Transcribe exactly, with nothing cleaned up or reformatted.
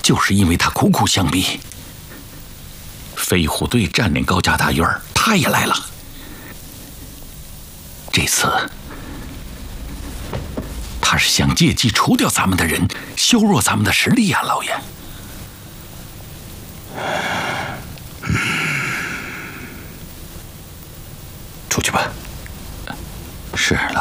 就是因为他苦苦相逼。飞虎队占领高家大院，他也来了。这次，他是想借机除掉咱们的人，削弱咱们的实力呀，老爷。 出去吧。 是，老爷。